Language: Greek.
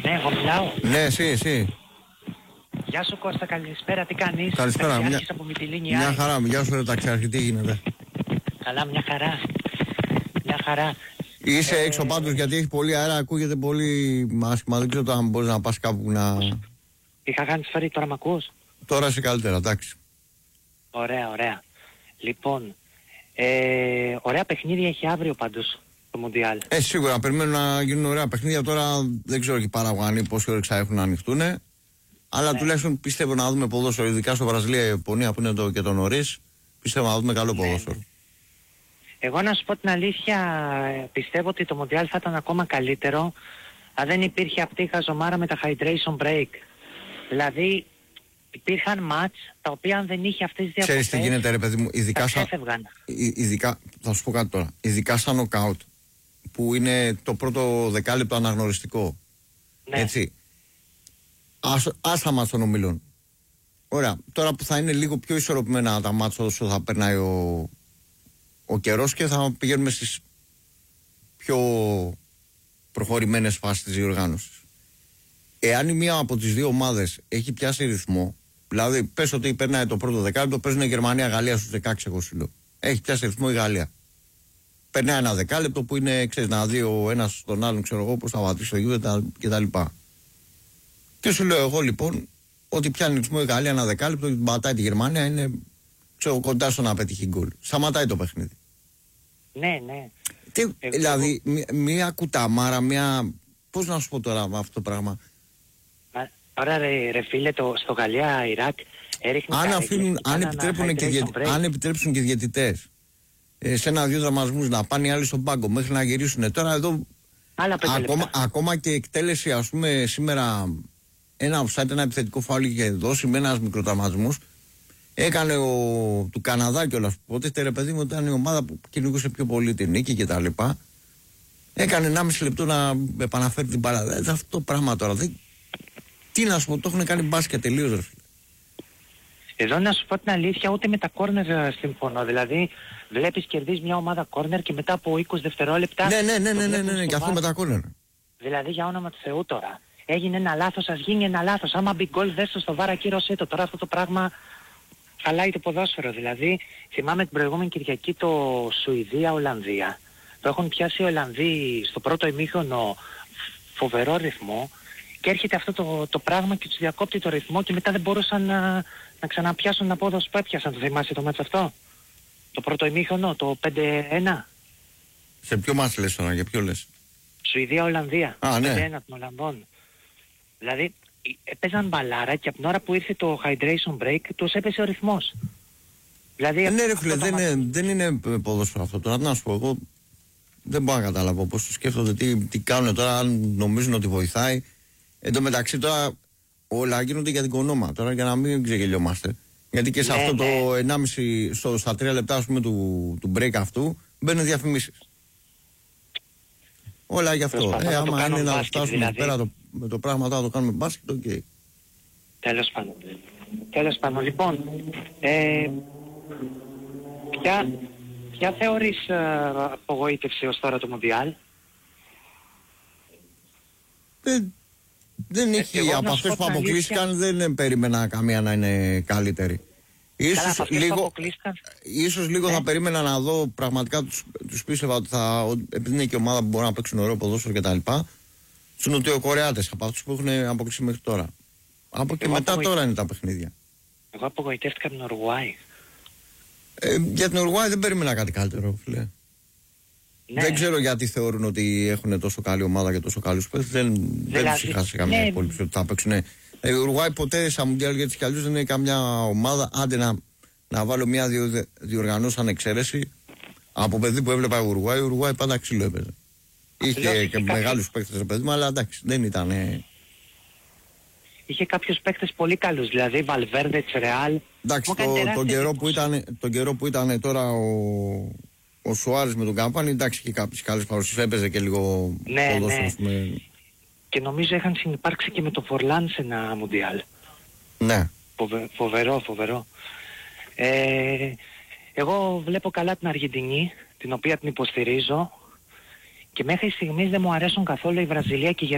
Ναι, εγώ μιλάω. Ναι, εσύ. Γεια σου Κώστα, καλησπέρα, τι κάνεις? Καλησπέρα, μια χαρά, γεια σου ρε ταξιάρχη, τι γίνεται? Καλά, μια χαρά. Είσαι έξω πάντως γιατί έχει πολύ αέρα, ακούγεται πολύ άσχημα, δεν ξέρω αν μπορείς να πας κάπου να... Είχα κάνει σφαίρι, τώρα μ' ακούς? Τώρα είσαι καλύτερα, εντάξει. Ωραία. Λοιπόν, ωραία παιχνίδια έχει αύριο πάντως το Μουντιάλ. Σίγουρα, περιμένουν να γίνουν ωραία παιχνίδια. Τώρα δεν ξέρω και οι παραγωγοί πόση ώρα έχουν να ανοιχτούν. Αλλά τουλάχιστον πιστεύω να δούμε ποδόσφαιρο, ειδικά στο Βραζιλία-Ιαπωνία που είναι και το νωρίς. Πιστεύω να δούμε καλό ποδόσφαιρο. Ναι. Εγώ να σου πω την αλήθεια, πιστεύω ότι το Μουντιάλ θα ήταν ακόμα καλύτερο αν δεν υπήρχε αυτή η χαζομάρα με τα hydration break. Δηλαδή υπήρχαν μάτς τα οποία αν δεν είχε αυτές τις διακοπές... Ξέρεις τι γίνεται ρε παιδί μου, ειδικά θα σου πω κάτι τώρα, ειδικά σαν νοκάουτ που είναι το πρώτο δεκάλεπτο αναγνωριστικό. Ναι. Έτσι. Άσα μάτς των ομίλων. Ωραία, τώρα που θα είναι λίγο πιο ισορροπημένα τα μάτς όσο θα περνάει ο καιρός και θα πηγαίνουμε στις πιο προχωρημένες φάσεις της διοργάνωσης. Εάν η μία από τις δύο ομάδες έχει πιάσει ρυθμό, δηλαδή πες ότι περνάει το πρώτο δεκάλεπτο, παίζουν Γερμανία-Γαλλία στους 16 εγώ. Έχει πιάσει ρυθμό η Γαλλία. Περνάει ένα δεκάλεπτο που είναι, ξέρεις, να δει ο ένας στον άλλον, ξέρω εγώ, πώς θα βατήσει το γήπεδο κτλ. Και σου λέω εγώ λοιπόν ότι πιάνει ρυθμό η Γαλλία ένα δεκάλεπτο και πατάει τη Γερμανία, είναι ξέρω, κοντά στο να πετύχει γκολ. Σταματάει το παιχνίδι. Ναι. Δηλαδή, μία κουταμάρα, πώς να σου πω τώρα αυτό το πράγμα. Άρα ρε φίλε, στο Γαλλία-Ιράκ έριχνε... Αν επιτρέψουν και διαιτητές σε ένα-δύο δραματισμούς να πάνε οι άλλοι στον πάγκο μέχρι να γυρίσουν τώρα εδώ... Ακόμα και εκτέλεση, ας πούμε, σήμερα ένα offside, ένα επιθετικό φάουλ είχε δώσει με ένας μικροτραυματισμούς. Έκανε του Καναδά κιόλας. Οπότε ρε παιδί μου ήταν η ομάδα που κυνηγούσε πιο πολύ την νίκη και τα λοιπά. Έκανε 1,5 λεπτό να επαναφέρει την μπάλα. Αυτό το πράγμα τώρα. Τι να σου πω, το έχουν κάνει μπάσκετ τελείως ρε φίλε. Εδώ να σου πω την αλήθεια, ούτε με τα κόρνερ συμφωνώ. Δηλαδή, βλέπεις κερδίζει μια ομάδα κόρνερ και μετά από 20 δευτερόλεπτα. Ναι, και αυτό με τα κόρνερ. Δηλαδή, για όνομα του Θεού τώρα. Έγινε ένα λάθος, ας γίνει ένα λάθος. Άμα μπει γκολ, δες το στο βάρα, ακύρωσέ το. Τώρα αυτό το πράγμα χαλάει το ποδόσφαιρο. Δηλαδή, θυμάμαι την προηγούμενη Κυριακή το Σουηδία-Ολλανδία. Το έχουν πιάσει οι Ολλανδοί στο πρώτο ημίχρονο φοβερό ρυθμό. Και έρχεται αυτό το πράγμα και τους διακόπτει το ρυθμό και μετά δεν μπορούσαν να ξαναπιάσουν την απόδοση που έπιασαν. Το θυμάσαι το μάτς αυτό? Το πρώτο ημίχρονο, το 5-1. Σε ποιο μάτς λες τώρα, για ποιο λες? Σουηδία-Ολλανδία. 5-1 ναι. των Ολλανδών. Δηλαδή έπαιζαν μπαλάρα και από την ώρα που ήρθε το hydration break τους έπεσε ο ρυθμός. Δηλαδή, ναι ρε φίλε, δεν είναι ποδόσφαιρο αυτό τώρα. Να σου πω, εγώ δεν μπορώ να καταλάβω πώς το σκέφτονται, τι κάνουν τώρα, αν νομίζουν ότι βοηθάει. Εν τω μεταξύ τώρα όλα γίνονται για την κονόμα τώρα για να μην ξεγελιόμαστε. Γιατί και σε αυτό το 1,5 στα 3 λεπτά ας πούμε, του break αυτού μπαίνουν διαφημίσεις. Όλα γι' αυτό. Άμα είναι να φτάσουμε δηλαδή πέρα με το πράγμα τώρα το κάνουμε μπάσκετ, οκ. Τέλος πάντων. Λοιπόν, ποια θεωρείς απογοήτευση ως τώρα το Μουντιάλ? Δεν έχει, από αυτές που αποκλείστηκαν δεν περίμενα καμία να είναι καλύτερη. Ίσως λίγο θα περίμενα να δω πραγματικά τους πίστευα ότι επειδή είναι και ομάδα που μπορεί να παίξουν ωραίο ποδόσφαιρο και τα λοιπά, τους Νοτιοκορεάτες από αυτούς που έχουν αποκλείσει μέχρι τώρα. Από και μετά τώρα είναι τα παιχνίδια. Εγώ απογοητεύτηκα την Ουρουγουάη. Για την Ουρουγουάη δεν περίμενα κάτι καλύτερο, φίλε. Ναι. Δεν ξέρω γιατί θεωρούν ότι έχουν τόσο καλή ομάδα και τόσο καλούς παίκτες. Δεν τους είχα σε καμία υπόλοιψη ότι θα παίξουν. Η Ουρουγουάη ποτέ σαν Μουντιάλ γιατί κι αλλιώς δεν είναι καμιά ομάδα. Άντε να βάλω μια διοργανώση σαν εξαίρεση. Από παιδί που έβλεπα η Ουρουγουάη πάντα ξύλο έπαιζε. Είχε και μεγάλους παίκτες ρε παιδί μου, αλλά εντάξει δεν ήταν. Είχε κάποιους παίκτες πολύ καλούς, δηλαδή Βαλβέρντε, Τσρεάλ. Εντάξει, τον καιρό που ήταν τώρα ο Σουάρες με τον Καμπάνι, εντάξει και κάποιες καλές παρουσίες, έπαιζε και λίγο ποδόσφαιρο. Ναι. Και νομίζω είχαν συνυπάρξει και με το Φορλάν σε ένα Μουντιάλ. Ναι. Φοβερό. Εγώ βλέπω καλά την Αργεντινή, την οποία την υποστηρίζω. Και μέχρι στιγμής δεν μου αρέσουν καθόλου η Βραζιλία και η